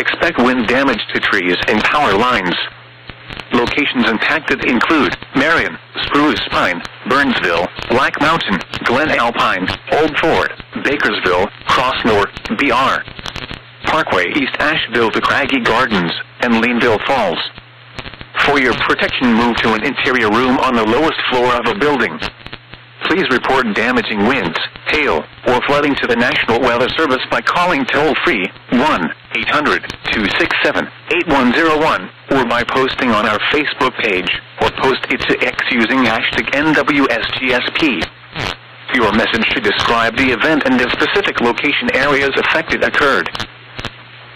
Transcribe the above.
Expect wind damage to trees and power lines. Locations impacted include Marion, Spruce Pine, Burnsville, Black Mountain, Glen Alpine, Old Fort, Bakersville, Crossmore, BR Parkway, East Asheville to Craggy Gardens, and Leanville Falls. For your protection, move to an interior room on the lowest floor of a building. Please report damaging winds, hail, or flooding to the National Weather Service by calling toll-free 1-800-267-8101 or by posting on our Facebook page, or post it to X using hashtag NWSGSP. Your message should describe the event and the specific location areas affected occurred.